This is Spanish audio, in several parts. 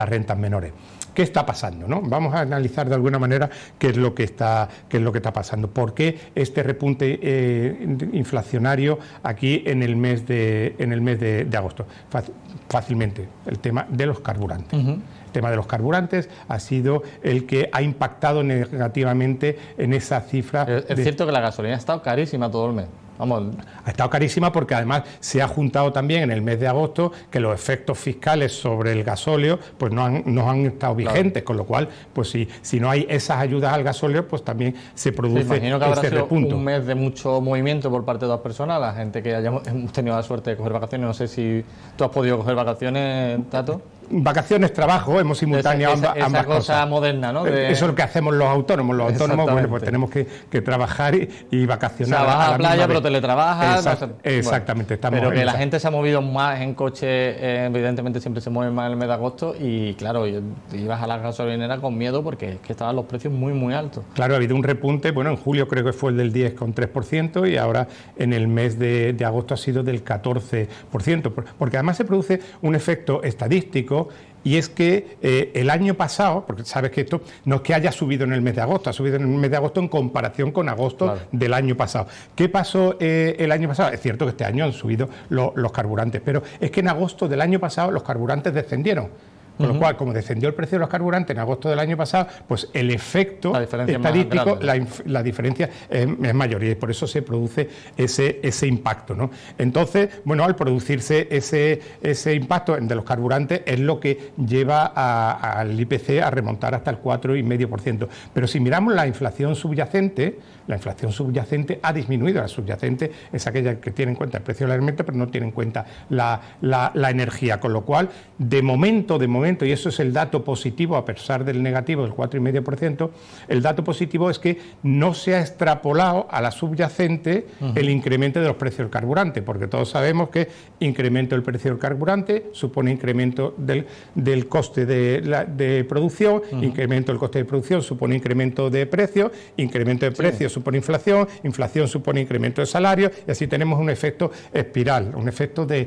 rentas menores. ¿Qué está pasando, no? Vamos a analizar de alguna manera qué es lo que está pasando. ¿Por qué este repunte inflacionario aquí en el mes de agosto? Fácilmente, el tema de los carburantes. El tema de los carburantes ha sido el que ha impactado negativamente en esa cifra. Es cierto que la gasolina ha estado carísima todo el mes. Vamos. Ha estado carísima porque además se ha juntado también en el mes de agosto que los efectos fiscales sobre el gasóleo pues no han estado vigentes, claro. Con lo cual, pues si no hay esas ayudas al gasóleo, pues también se produce imagino que habrá ese sido repunto. Un mes de mucho movimiento por parte de las personas, la gente que hemos tenido la suerte de coger vacaciones. No sé si tú has podido coger vacaciones, Tato. Vacaciones, trabajo, hemos simultaneado ambas cosa cosas. Moderna, ¿no? Eso es lo que hacemos los autónomos. Los autónomos, bueno, pues tenemos que trabajar y vacacionar. O sea, vas a la playa, pero teletrabajas. Exactamente. Bueno, pero que la gente se ha movido más en coche, evidentemente siempre se mueve más en el mes de agosto y, claro, ibas a la gasolinera con miedo porque es que estaban los precios muy, muy altos. Claro, ha habido un repunte, bueno, en julio creo que fue el del 10,3% y ahora en el mes de agosto ha sido del 14%, porque además se produce un efecto estadístico. Y es que el año pasado, porque sabes que esto no es que haya subido en el mes de agosto, ha subido en el mes de agosto en comparación con agosto, claro, del año pasado. ¿Qué pasó el año pasado? Es cierto que este año han subido los carburantes, pero es que en agosto del año pasado los carburantes descendieron. Con lo cual, como descendió el precio de los carburantes en agosto del año pasado, pues el efecto estadístico, la diferencia es mayor y por eso se produce ese impacto, ¿no? Entonces, bueno, al producirse ese impacto de los carburantes es lo que lleva al IPC a remontar hasta el 4,5%. Pero si miramos la inflación subyacente ha disminuido. La subyacente es aquella que tiene en cuenta el precio del alimento, pero no tiene en cuenta la energía. Con lo cual, de momento, y eso es el dato positivo, a pesar del negativo del 4,5%, el dato positivo es que no se ha extrapolado a la subyacente el incremento de los precios del carburante, porque todos sabemos que incremento del precio del carburante supone incremento del coste de producción, incremento del coste de producción supone incremento de precios, incremento de precios supone inflación, inflación supone incremento de salario, y así tenemos un efecto espiral, un efecto de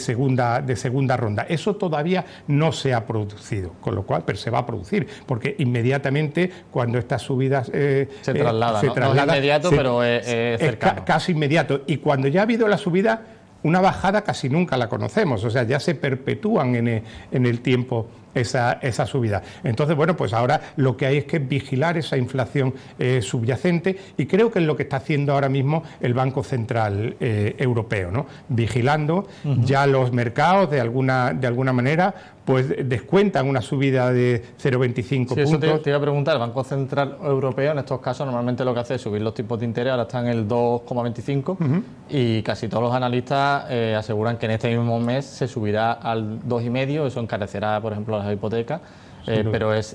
segunda ronda. Eso todavía no se ha producido, con lo cual, pero se va a producir, porque inmediatamente cuando estas subidas se traslada, no es inmediato, pero es cercano. Casi inmediato, y cuando ya ha habido la subida, una bajada casi nunca la conocemos, o sea, ya se perpetúan en el tiempo esa subida. Entonces, bueno, pues ahora lo que hay es que vigilar esa inflación subyacente, y creo que es lo que está haciendo ahora mismo el Banco Central Europeo, ¿no? Vigilando ya los mercados de alguna manera, pues descuentan una subida de 0,25 puntos. Eso te iba a preguntar. El Banco Central Europeo en estos casos normalmente lo que hace es subir los tipos de interés, ahora están en el 2,25 y casi todos los analistas aseguran que en este mismo mes se subirá al 2,5, eso encarecerá, por ejemplo, las hipotecas. Pero es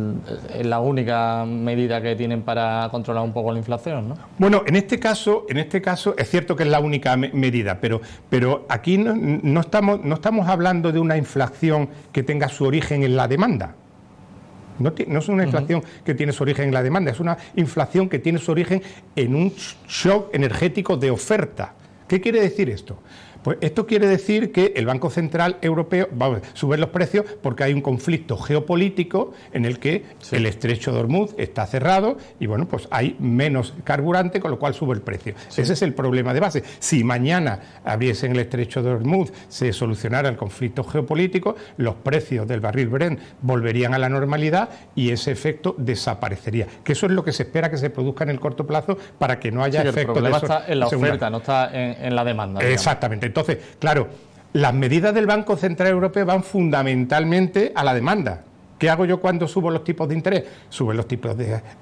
la única medida que tienen para controlar un poco la inflación, ¿no? Bueno, en este caso es cierto que es la única medida, pero aquí no estamos hablando de una inflación que tenga su origen en la demanda. No es una inflación que tiene su origen en la demanda, es una inflación que tiene su origen en un shock energético de oferta. ¿Qué quiere decir esto? Pues esto quiere decir que el Banco Central Europeo va a subir los precios porque hay un conflicto geopolítico en el que el estrecho de Hormuz está cerrado y, bueno, pues hay menos carburante, con lo cual sube el precio. Ese es el problema de base. Si mañana abriesen el estrecho de Hormuz, se solucionara el conflicto geopolítico, los precios del barril Brent volverían a la normalidad y ese efecto desaparecería. Que eso es lo que se espera que se produzca en el corto plazo para que no haya efecto de eso. El problema está en la oferta, no está en la demanda. Digamos. Exactamente. Entonces, claro, las medidas del Banco Central Europeo van fundamentalmente a la demanda. ¿Qué hago yo cuando subo los tipos de interés? Suben los tipos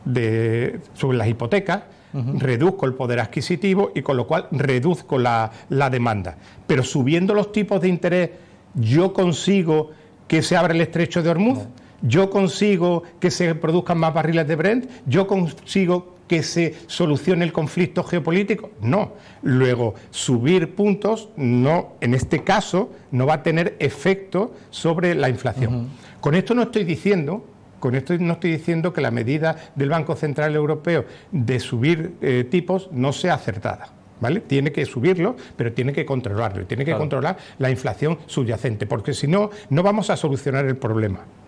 suben las hipotecas, reduzco el poder adquisitivo y con lo cual reduzco la demanda. Pero subiendo los tipos de interés, ¿yo consigo que se abra el estrecho de Hormuz? No. ¿Yo consigo que se produzcan más barriles de Brent? ¿Yo consigo que se solucione el conflicto geopolítico? No. Luego, subir puntos, no, en este caso, no va a tener efecto sobre la inflación. Con esto no estoy diciendo que la medida del Banco Central Europeo de subir tipos no sea acertada. ¿vale? Tiene que subirlo, pero tiene que controlarlo, y tiene que controlar la inflación subyacente, porque si no, no vamos a solucionar el problema.